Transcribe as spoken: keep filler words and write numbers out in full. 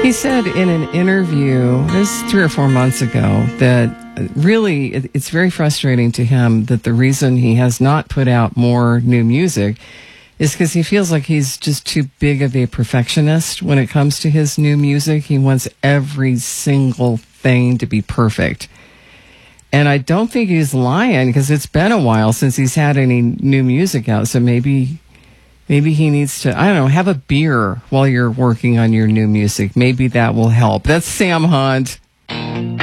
He said in an interview, this was three or four months ago, that really it- it's very frustrating to him that the reason he has not put out more new music is because he feels like he's just too big of a perfectionist when it comes to his new music. He wants every single thing to be perfect. And I don't think he's lying, because it's been a while since he's had any new music out. So maybe maybe he needs to, I don't know, have a beer while you're working on your new music. Maybe that will help. That's Sam Hunt.